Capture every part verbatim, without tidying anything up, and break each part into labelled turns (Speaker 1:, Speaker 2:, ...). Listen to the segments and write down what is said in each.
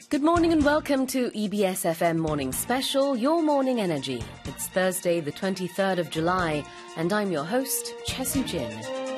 Speaker 1: Good morning and welcome to E B S F M Morning Special, Your Morning Energy. It's Thursday, the twenty-third of July, and I'm your host, Choi Soo-jin.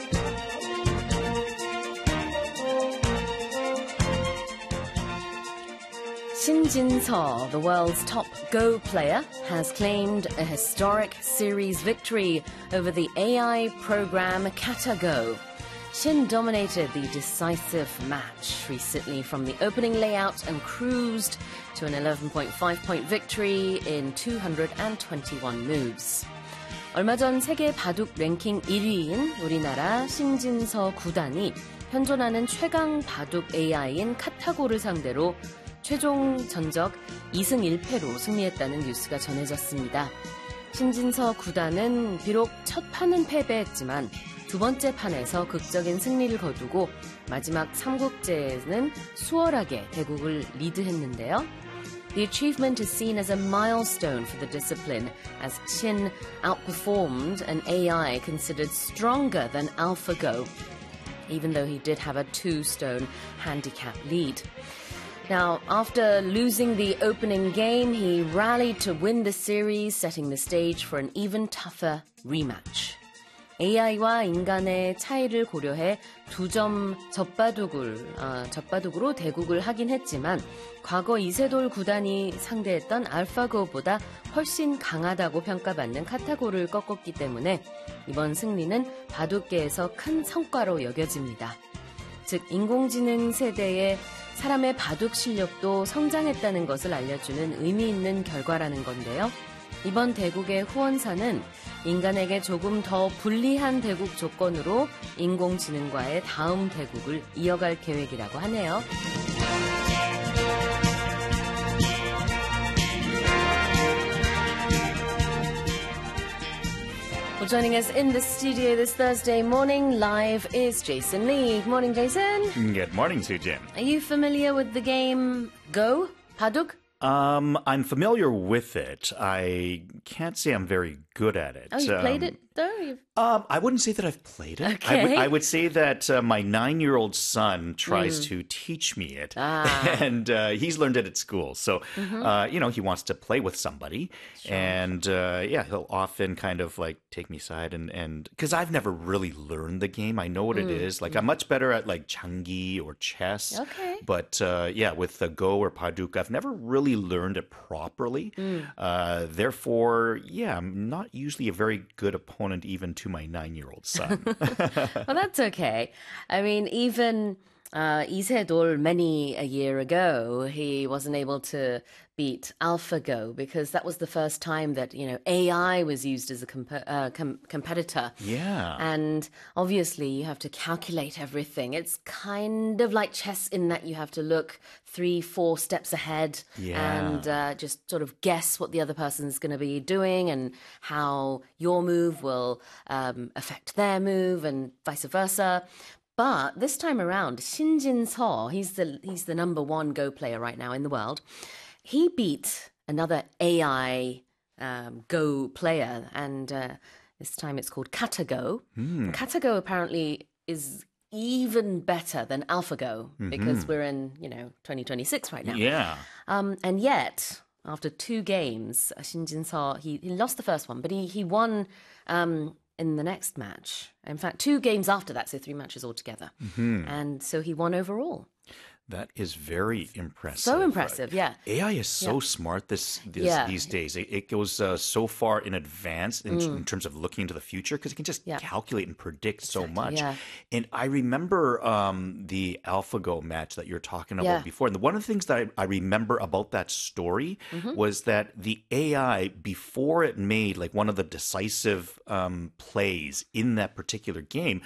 Speaker 1: Shin Jin-seo, the world's top Go player, has claimed a historic series victory over the A I program KataGo. Shin dominated the decisive match recently from the opening layout and cruised to an eleven point five point victory in two hundred twenty-one moves. 얼마 전 세계 바둑 랭킹 일 위인 우리나라 신진서 구단이 현존하는 최강 바둑 에이아이인 카타고를 상대로 최종 전적 이승 일패로 승리했다는 뉴스가 전해졌습니다. 신진서 구단은 비록 첫 판은 패배했지만 두 번째 판에서 극적인 승리를 거두고 마지막 삼국제에는 수월하게 대국을 리드했는데요. The achievement is seen as a milestone for the discipline as Shin outperformed an A I considered stronger than AlphaGo, even though he did have a two-stone handicap lead. Now, after losing the opening game, he rallied to win the series, setting the stage for an even tougher rematch. 에이아이와 인간의 차이를 고려해 두 점 젖바둑을, 어, 젖바둑으로 대국을 하긴 했지만 과거 이세돌 구단이 상대했던 알파고보다 훨씬 강하다고 평가받는 카타고를 꺾었기 때문에 이번 승리는 바둑계에서 큰 성과로 여겨집니다. 즉, 인공지능 세대의 사람의 바둑 실력도 성장했다는 것을 알려주는 의미 있는 결과라는 건데요. 이번 대국의 후원사는 인간에게 조금 더 불리한 대국 조건으로 인공지능과의 다음 대국을 이어갈 계획이라고 하네요. Well, joining us in the studio this Thursday morning live is Jason Lee. Good morning, Jason.
Speaker 2: Good morning, Soo-jin.
Speaker 1: Are you familiar with the game Go? 바둑?
Speaker 2: Um, I'm familiar with it. I can't say I'm very good at it.
Speaker 1: Oh, you've
Speaker 2: um,
Speaker 1: played it, though? You've...
Speaker 2: Um, I wouldn't say that I've played it.
Speaker 1: Okay.
Speaker 2: I would, I would say that uh, my nine-year-old son tries mm. to teach me it,
Speaker 1: ah.
Speaker 2: and uh, he's learned it at school. So, mm-hmm. uh, you know, he wants to play with somebody, sure. and uh, yeah, he'll often kind of like take me aside and and because I've never really learned the game. I know what mm. it is. Like mm. I'm much better at like Changi or chess.
Speaker 1: Okay.
Speaker 2: But uh, yeah, with the Go or Paduk, I've never really learned it properly. Mm. Uh, therefore, yeah, I'm not usually a very good opponent even to my nine-year-old son.
Speaker 1: Well, that's okay. I mean, even uh, Isedol many a year ago, he wasn't able to beat AlphaGo because that was the first time that, you know, A I was used as a comp- uh, com- competitor.
Speaker 2: Yeah.
Speaker 1: And obviously you have to calculate everything. It's kind of like chess in that you have to look three, four steps ahead
Speaker 2: yeah.
Speaker 1: and uh, just sort of guess what the other person's going to be doing and how your move will um, affect their move and vice versa. But this time around, Shin Jin-seo, he's the he's the number one Go player right now in the world. He beat another A I um, Go player, and uh, this time it's called KataGo. Mm. KataGo apparently is even better than AlphaGo mm-hmm. because we're in, you know, twenty twenty-six right now.
Speaker 2: Yeah.
Speaker 1: Um, and yet, after two games, Shin Jin-seo, he, he lost the first one, but he, he won um, in the next match. In fact, two games after that, so three matches altogether. Mm-hmm. And so he won overall.
Speaker 2: That is very impressive.
Speaker 1: So impressive, yeah.
Speaker 2: A I is so yeah. smart this, this
Speaker 1: yeah.
Speaker 2: these days. It, it goes uh, so far in advance in, mm. in terms of looking into the future because it can just yeah. calculate and predict exactly, so much.
Speaker 1: Yeah.
Speaker 2: And I remember um, the AlphaGo match that you were talking about
Speaker 1: yeah.
Speaker 2: before. And one of the things that I, I remember about that story mm-hmm. was that the A I, before it made like one of the decisive um, plays in that particular game,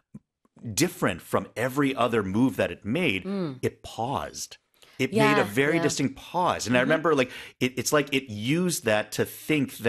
Speaker 2: different from every other move that it made, mm. it paused. It
Speaker 1: yeah,
Speaker 2: made a very
Speaker 1: yeah.
Speaker 2: distinct pause. And mm-hmm. I remember like it, it's like it used that to think that